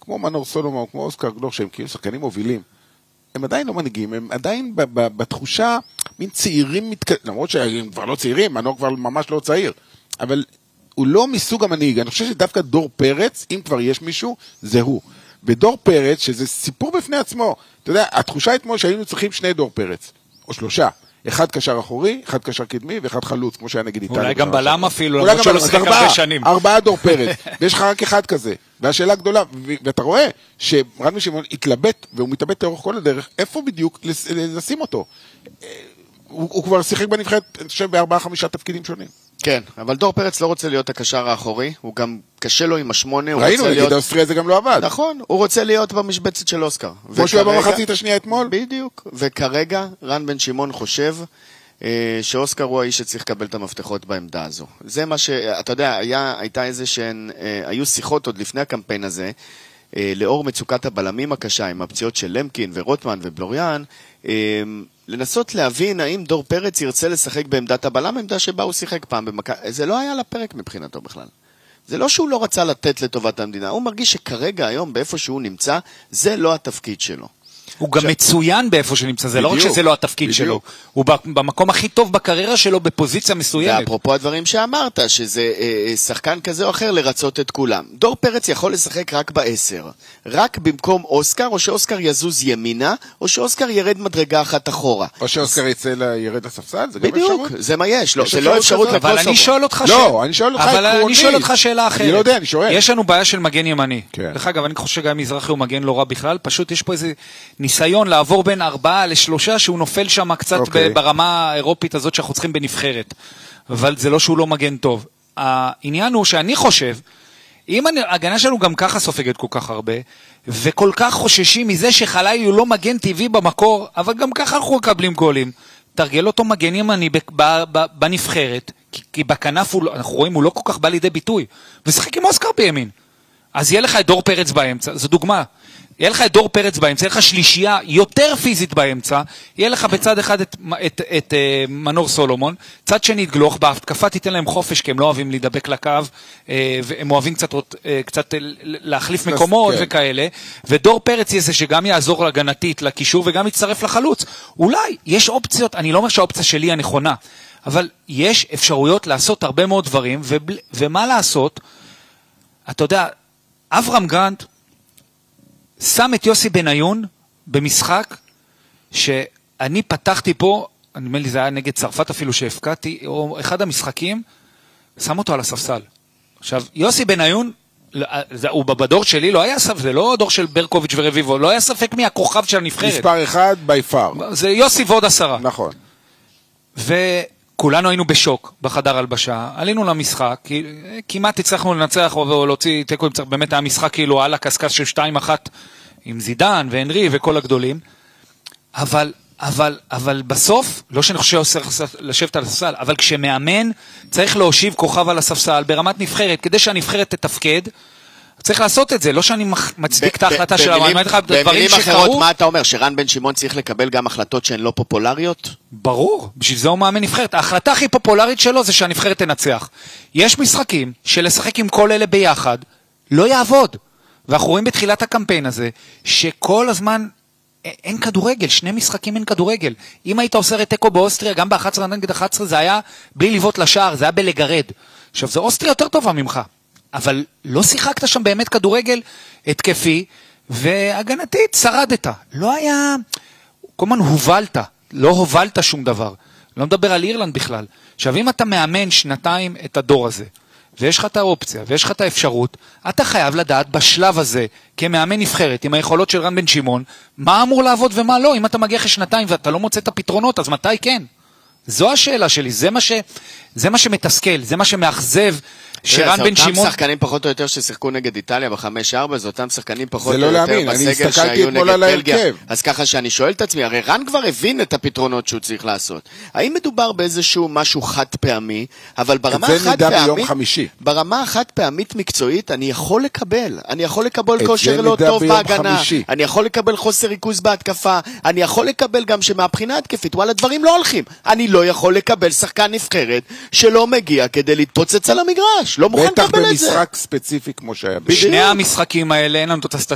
כמו מנור סולומון, כמו אוסקר גלוך, שהם כאילו שחקנים מובילים, הם עדיין לא מנהיגים, הם עדיין בתחושה מין צעירים, למרות שהם כבר לא צעירים, מנור כבר ממש לא צעיר, אבל הוא לא מסוג המנהיג. אני חושב שדווקא דור פרץ, אם כבר יש מישהו, זה הוא. ודור פרץ, שזה סיפור בפני עצמו, אתה יודע, התחושה אתמול שהיינו צריכים 2 דור פרץ, או 3, אחד קשר אחורי, אחד קשר קדמי, ואחד חלוץ, כמו שהיה נגיד איטליה. אולי גם בלם אפילו, למרות שלא שחק הרבה שנים. 4 דור פרץ, ויש לך רק אחד כזה. והשאלה גדולה, ואתה רואה שרן בן שמעון התלבט, והוא מתלבט לאורך כל הדרך, איפה בדיוק לשים אותו? הוא כבר שיחק בנבחרת, אני חושב, ב4-5 תפקידים שונים. כן, אבל דור פרץ לא רוצה להיות הקשר האחורי, הוא גם קשה לו עם 8, ראינו, נגיד האוסטריה זה גם לא עבד. נכון, הוא רוצה להיות במשבצת של אוסקר. כמו שהוא היה במחצית השנייה אתמול. בדיוק, וכרגע רן בן שמעון חושב שאוסקר הוא האיש שצריך לקבל את המפתחות בעמדה הזו. זה מה אתה יודע, הייתה איזה שהן, היו שיחות עוד לפני הקמפיין הזה, לאור מצוקת הבלמים הקשה, עם הפציעות של למקין ורוטמן ובלוריאן, לנסות להבין האם דור פרץ ירצה לשחק בעמדת הבלם, עמדה שבה הוא שיחק פעם זה לא היה לפרק מבחינתו בכלל. זה לא שהוא לא רצה לתת לטובת המדינה, הוא מרגיש שכרגע היום באיפה שהוא נמצא, זה לא התפקיד שלו. הוא גם מצוין באיפה שנמצא, זה לא רק שזה לא התפקיד שלו, הוא במקום הכי טוב בקריירה שלו בפוזיציה מסוימת. ואפרופו הדברים שאמרת, שזה שחקן כזה או אחר לרצות את כולם. דור פרץ יכול לשחק רק ב10, רק במקום אוסקר, או שאוסקר יזוז ימינה, או שאוסקר ירד מדרגה אחת אחורה. או שאוסקר ירד לספסל, זה גם אפשרות? בדיוק, זה מה יש, זה לא אפשרות לקרוא אבל אני שואל אותך שאלה אחרת. אני לא יודע, אני שואל. יש לנו בעיה של מגן ימני. דרך אגב, אני חושב שגם מזרחי הוא מגן לא רע בכלל, פשוט יש פה איזה ניסיון לעבור בין 4 ל3 שהוא נופל שם קצת ברמה האירופית הזאת שאנחנו צריכים בנבחרת. אבל זה לא שהוא לא מגן טוב. העניין הוא שאני חושב, אם ההגנה שלנו גם ככה סופגת כל כך הרבה, וכל כך חוששים מזה שחלילי הוא לא מגן טבעי במקור, אבל גם ככה אנחנו מקבלים גולים, תרגל אותו מגן ימני בנבחרת, כי בכנף אנחנו רואים הוא לא כל כך בא לידי ביטוי, ושחק עם אוסקר בימין. אז יהיה לך את דור פרץ באמצע, זו דוגמה. יהיה לך את דור פרץ באמצע, יהיה לך שלישייה יותר פיזית באמצע, יהיה לך בצד אחד את מנור סולומון, צד שני את גלוך, בהתקפה תיתן להם חופש, כי הם לא אוהבים להידבק לקו, והם אוהבים קצת להחליף מקומות וכאלה, ודור פרץ יהיה זה שגם יעזור להגנתית, לקישור, וגם יצטרף לחלוץ. אולי יש אופציות, אני לא אומר שהאופציה שלי הנכונה, אבל יש אפשרויות לעשות הרבה מאוד דברים, ומה לעשות? אתה יודע, אברהם גרנט, שם את יוסי בניון במשחק שאני פתחתי פה, אני אומר לי זה היה נגד צרפת אפילו שהפקעתי, או אחד המשחקים, שם אותו על הספסל. עכשיו, יוסי בניון, הוא בדור שלי לא היה ספק, זה לא דור של ברקוביץ' ורביבו, לא היה ספק מי הכוכב של הנבחרת. מספר 1 ביפר. זה יוסי ועוד 10. נכון. וכולנו היינו בשוק בחדר הלבשה, עלינו למשחק, כמעט הצלחנו לנצח ולהוציא תיקו, באמת היה משחק כאילו על הקסקס של 2-1 עם זידן והנרי וכל הגדולים, אבל בסוף, לא שאני חושב לשבת על הספסל, אבל כשמאמן צריך להושיב כוכב על הספסל ברמת נבחרת, כדי שהנבחרת תתפקד, צריך לעשות את זה, לא שאני מצדיק את ההחלטה של המאמן, במילים אחרות, מה אתה אומר, שרן בן שמעון צריך לקבל גם החלטות שהן לא פופולריות? ברור, בשביל זה הוא מאמן נבחרת. ההחלטה הכי פופולרית שלו זה שהנבחרת תנצח. יש משחקים שלשחק עם כל אלה ביחד לא יעבוד. ואנחנו רואים בתחילת הקמפיין הזה, שכל הזמן אין כדורגל, 2 משחקים אין כדורגל. אם היית עושה תיקו באוסטריה, גם ב-11 נגד 11, זה היה בלי לבעוט לשער, זה היה בלגרד. עכשיו, זה אוסטריה יותר טובה ממך. אבל לא שיחקת שם באמת כדורגל התקפי, והגנתית שרדת. לא היה, כל הזמן הובלת, לא הובלת שום דבר. לא מדבר על אירלנד בכלל. עכשיו, אם אתה מאמן 2 את הדור הזה, ויש לך את האופציה, ויש לך את האפשרות, אתה חייב לדעת בשלב הזה, כמאמן נבחרת, עם היכולות של רן בן שמעון, מה אמור לעבוד ומה לא. אם אתה מגיע אחרי 2 ואתה לא מוצא את הפתרונות, אז מתי כן? זו השאלה שלי, זה מה שמתסכל, זה מה שמאכזב, שרן בן שמעון... זה אותם שחקנים פחות או יותר ששיחקו נגד איטליה ב5-4, זה אותם שחקנים פחות או יותר בסגל שהיו נגד בלגיה. אז ככה שאני שואל את עצמי, הרי רן כבר הבין את הפתרונות שהוא צריך לעשות. האם מדובר באיזשהו משהו חד פעמי, אבל ברמה החד פעמית מקצועית, אני יכול לקבל כושר לא טוב בהגנה, אני יכול לקבל חוסר ריכוז בהתקפה, אני יכול לקבל גם שמהבחינה התקפית, וואלה, דברים לא הולכים. אני לא יכול לקבל שחקן נבחרת שלא מגיע כדי להתפוצץ על המגרש. לא מוכן לקבל את זה. בטח במשחק ספציפי כמו שהיה. בשני המשחקים האלה אין לנו את